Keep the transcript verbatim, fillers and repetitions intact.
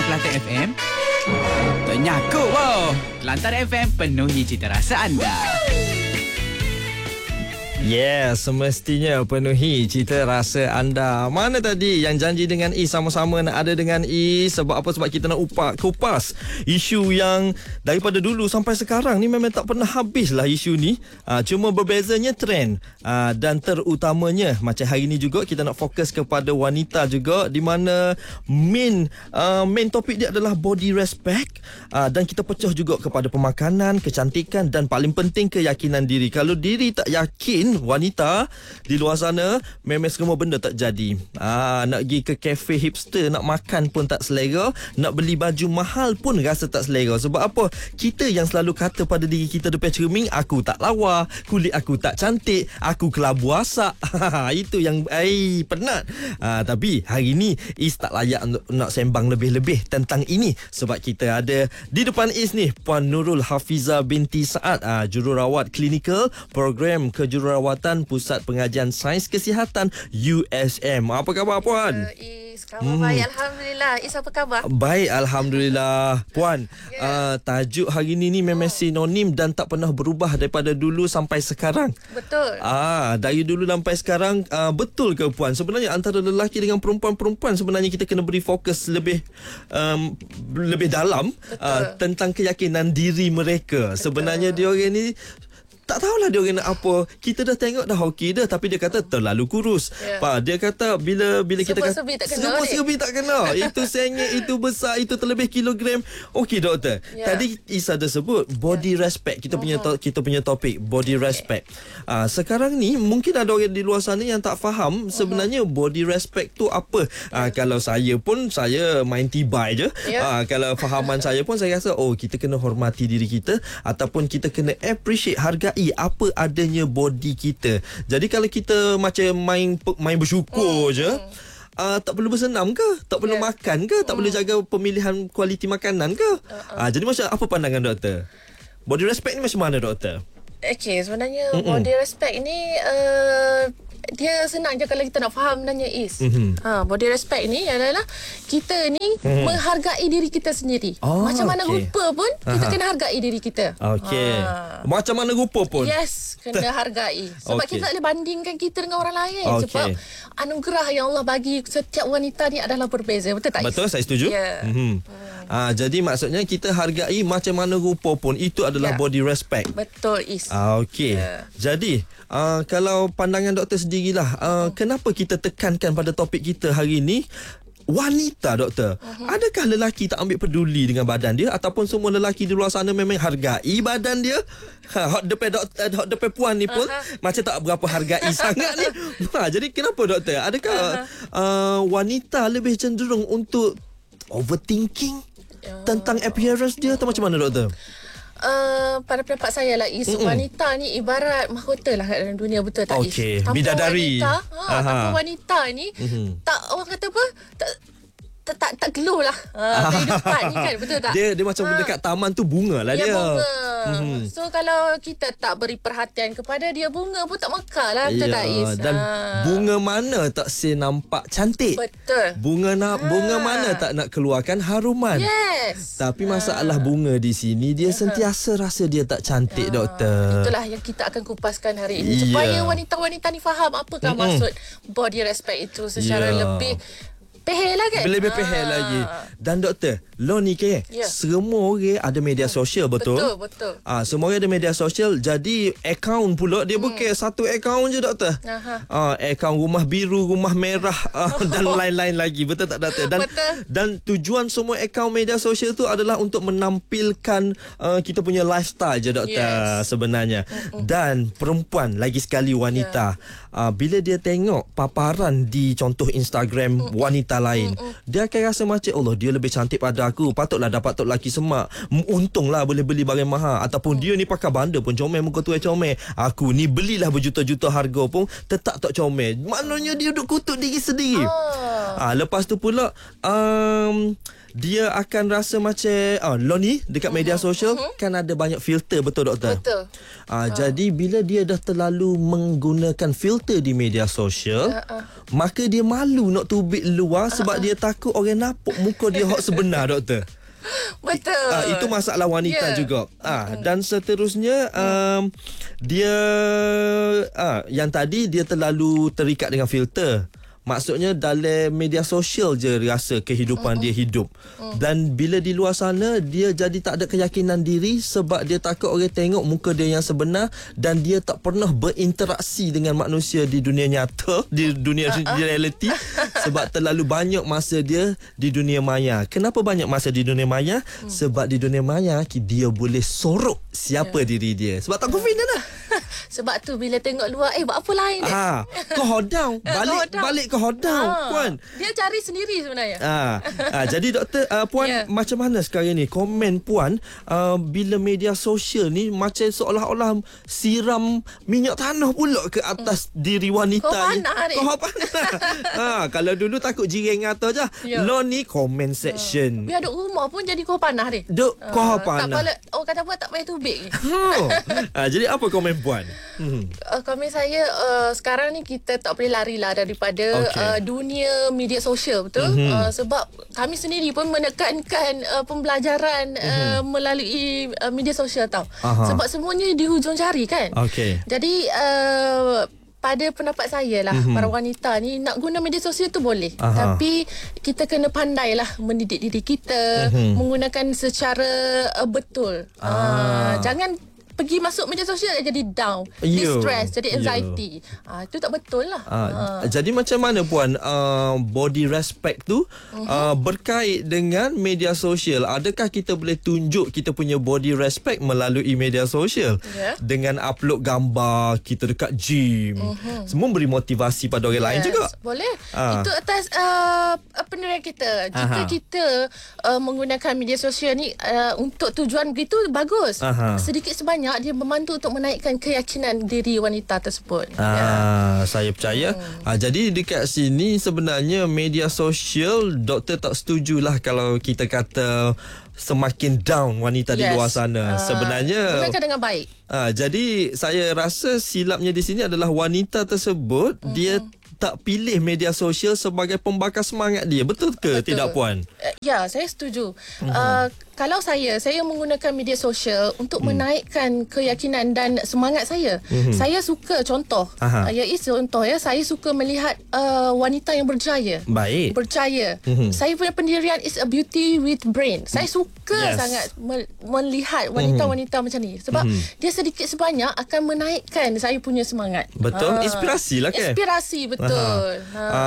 Kelantan F M? Tak nyakut wow. Kelantan F M penuhi cita rasa anda. Yes, semestinya penuhi cita rasa anda. Mana tadi yang janji dengan I sama-sama nak ada dengan I? Sebab apa? Sebab kita nak upak, kupas isu yang daripada dulu sampai sekarang ni memang tak pernah habis lah isu ni. Uh, cuma berbezanya trend. Uh, dan terutamanya macam hari ni juga kita nak fokus kepada wanita juga, di mana main uh, main topik dia adalah body respect. Uh, dan kita pecah juga kepada pemakanan, kecantikan dan paling penting keyakinan diri. Kalau diri tak yakin, wanita di luar sana memang semua benda tak jadi. Ah, nak pergi ke kafe hipster, nak makan pun tak selera, nak beli baju mahal pun rasa tak selera. Sebab apa? Kita yang selalu kata pada diri kita depan cermin, aku tak lawa, kulit aku tak cantik, aku kelabu asak. Itu yang ai penat. Ah, tapi hari ni Is tak layak untuk nak sembang lebih-lebih tentang ini, sebab kita ada di depan Is ni Puan Nurul Hafiza binti Saad, ah, jururawat klinikal program kejururawatan Pusat Pengajian Sains Kesihatan U S M. Apa khabar Puan? Uh, Is, khabar hmm. baik Alhamdulillah. Is, apa khabar? Baik Alhamdulillah. Puan, yeah. uh, tajuk hari ni ni memang sinonim dan tak pernah berubah daripada dulu sampai sekarang. Betul. Ah, dari dulu sampai sekarang, uh, betul ke Puan? Sebenarnya antara lelaki dengan perempuan-perempuan sebenarnya kita kena beri fokus lebih um, lebih dalam uh, tentang keyakinan diri mereka. Betul. Sebenarnya dia orang ni tak tahulah dia orang nak apa. Kita dah tengok dah okey dah, tapi dia kata terlalu kurus. Yeah. Pa, dia kata bila bila kita kata semua serbi tak kena. Itu sengit, itu besar, itu terlebih kilogram. Okey doktor. Yeah. Tadi Isa ada sebut body yeah. respect. Kita punya to, kita punya topik body okay. respect. Ah, sekarang ni mungkin ada orang di luar sana yang tak faham sebenarnya uh-huh. body respect tu apa. Ah, kalau saya pun saya main tibai je. Yeah. Ah, kalau fahaman saya pun saya rasa oh kita kena hormati diri kita ataupun kita kena appreciate, harga apa adanya body kita. Jadi kalau kita macam main main bersyukur mm, je mm. Uh, tak perlu bersenam ke? Tak perlu yeah. makan ke? Tak mm. perlu jaga pemilihan kualiti makanan ke? Uh-uh. Uh, jadi macam apa pandangan doktor? Body respect ni macam mana doktor? Okay, sebenarnya Mm-mm. body respect ni uh, dia senang je kalau kita nak faham sebenarnya Is. Mm-hmm. Ha, body respect ni adalah kita ni mm-hmm. menghargai diri kita sendiri. Oh, macam mana okay. rupa pun kita Aha. kena hargai diri kita. Okey. Ha. Macam mana rupa pun. Yes, kena hargai. Sebab okay. kita tak boleh bandingkan kita dengan orang lain. Okay. Sebab anugerah yang Allah bagi setiap wanita ni adalah berbeza. Betul tak Is? Betul, saya setuju. Yeah. Mm-hmm. Hmm. Ha, jadi maksudnya kita hargai macam mana rupa pun, itu adalah yeah. body respect. Betul Is. Ah, okey. Yeah. Jadi uh, kalau pandangan doktor sendirilah, uh, kenapa kita tekankan pada topik kita hari ini wanita doktor? Uh-huh. Adakah lelaki tak ambil peduli dengan badan dia, ataupun semua lelaki di luar sana memang hargai badan dia? Ha, hot depan doktor, hot depan puan ni pun uh-huh. macam tak berapa hargai sangat ni. Ha, jadi kenapa doktor? Adakah uh-huh. uh, wanita lebih cenderung untuk overthinking uh, tentang appearance dia, atau macam mana doktor? Uh, pada pendapat saya lah Is, Mm-mm. wanita ni ibarat mahkota lah dalam dunia, betul tak Is? Okay. Tanpa bidadari. wanita, ha, tanpa wanita ni mm-hmm. tak, orang kata apa, tak tak tak, tak glow lah ha, kehidupan ni kan, betul tak? Dia dia macam ha. dekat taman tu bunga lah dia. Ya, bunga. Mm-hmm. So kalau kita tak beri perhatian kepada dia, bunga pun tak mekar lah, betul ya, tak Is? Dan ha. bunga mana tak say nampak cantik? Betul. Bunga nak ha. bunga mana tak nak keluarkan haruman? Yes. Tapi masalah ha. bunga di sini dia ha. sentiasa rasa dia tak cantik, ha. doktor. Itulah yang kita akan kupaskan hari ini, supaya ya. wanita-wanita ni faham apakah mm-hmm. maksud body respect itu secara ya. lebih pehel lah kan? Lebih pehel ha. lagi. Dan doktor, lo ni ke? Yeah. Semua orang ada media sosial, betul? Betul, betul. Ah, semua orang ada media sosial. Jadi akaun pula dia hmm. bukan satu akaun je doktor. Aha. Ah, akaun rumah biru, rumah merah ah, dan lain-lain lagi. Betul tak doktor? Dan betul. Dan tujuan semua akaun media sosial tu adalah untuk menampilkan uh, kita punya lifestyle je doktor, yes. sebenarnya. Mm-mm. Dan perempuan, lagi sekali wanita, yeah. uh, bila dia tengok paparan di contoh Instagram Mm-mm. wanita lain, Mm-mm. dia akan rasa macam Allah, dia lebih cantik pada aku, patutlah dapat tok laki semak, untunglah boleh beli barang mahal, ataupun mm. dia ni pakai banda pun comel, muka tu comel, aku ni belilah berjuta-juta harga pun tetap tak comel. Maknanya dia duk kutuk diri sendiri. oh. ah, Lepas tu pula um, dia akan rasa macam ah, lonely dekat media sosial uh-huh. kan ada banyak filter, betul doktor? Betul. Ah, uh. Jadi bila dia dah terlalu menggunakan filter di media sosial, uh-uh. maka dia malu nak tubik luar sebab uh-uh. dia takut orang nampak muka dia hak sebenar doktor. Betul. Ah, itu masalah wanita yeah. juga. Ah, mm. Dan seterusnya um, dia ah, yang tadi dia terlalu terikat dengan filter. Maksudnya dalam media sosial je rasa kehidupan mm-hmm. dia hidup. Mm. Dan bila di luar sana dia jadi tak ada keyakinan diri sebab dia takut orang tengok muka dia yang sebenar dan dia tak pernah berinteraksi dengan manusia di dunia nyata, di dunia uh-uh. reality sebab terlalu banyak masa dia di dunia maya. Kenapa banyak masa di dunia maya? Mm. Sebab di dunia maya dia boleh sorok siapa yeah. diri dia. Sebab tak confident lah. Sebab tu bila tengok luar, eh buat apa lain dia? Ah, ke hodang, balik balik ke hodang, ah, puan. Dia cari sendiri sebenarnya. Ah, ah jadi doktor, uh, puan yeah. macam mana sekarang ni komen puan uh, bila media sosial ni macam seolah-olah siram minyak tanah pula ke atas hmm. diri wanita ni. Kau panah ni. Kau panah. Ah, kalau dulu takut jiring atau je. Yeah. Lo ni comment section. Biar duduk rumah pun jadi kau panah dia. Duk uh, kau panah. Tak payah, oh kata apa tak payah tubik. Oh. Ah, jadi apa komen puan? Hmm. Uh, komen saya uh, sekarang ni kita tak boleh larilah daripada okay. uh, dunia media sosial, betul? Mm-hmm. Uh, sebab kami sendiri pun menekankan uh, pembelajaran mm-hmm. uh, melalui uh, media sosial tau. Aha. Sebab semuanya di hujung jari kan. Okay. Jadi uh, pada pendapat saya lah, mm-hmm. para wanita ni nak guna media sosial tu boleh. Aha. Tapi kita kena pandai lah mendidik diri kita, mm-hmm. menggunakan secara uh, betul. Ah. Uh, jangan pergi masuk media sosial jadi down, Yo. distress, jadi anxiety. Ah, itu tak betul lah. Ah, ah. Jadi macam mana puan uh, body respect tu uh-huh. uh, berkait dengan media sosial? Adakah kita boleh tunjuk kita punya body respect melalui media sosial? Yeah. Dengan upload gambar kita dekat gym. Uh-huh. Semua beri motivasi pada orang yes. lain juga. Boleh. Ah. Itu atas uh, pendirian kita. Jika Aha. kita uh, menggunakan media sosial ni uh, untuk tujuan begitu, bagus. Aha. Sedikit sebanyak dia membantu untuk menaikkan keyakinan diri wanita tersebut. Ah, ya. Saya percaya. Hmm. Ah, jadi dekat sini sebenarnya media sosial doktor tak setujulah kalau kita kata semakin down wanita yes. di luar sana. Uh, sebenarnya gunakan dengan baik. Ah, jadi saya rasa silapnya di sini adalah wanita tersebut hmm. dia tak pilih media sosial sebagai pembakar semangat dia. Betul ke Betul. tidak puan? Ya, saya setuju. Hmm. Uh, kalau saya, saya menggunakan media sosial untuk hmm. menaikkan keyakinan dan semangat saya. Hmm. Saya suka contoh. Uh, iaitu contoh ya, saya suka melihat uh, wanita yang berjaya. Baik. Berjaya. Hmm. Saya punya pendirian is a beauty with brain. Saya suka yes. sangat me- melihat wanita-wanita hmm. macam ni. Sebab hmm. dia sedikit sebanyak akan menaikkan saya punya semangat. Betul. Uh, Inspirasi lah kan? Inspirasi, betul. Betul. Ha.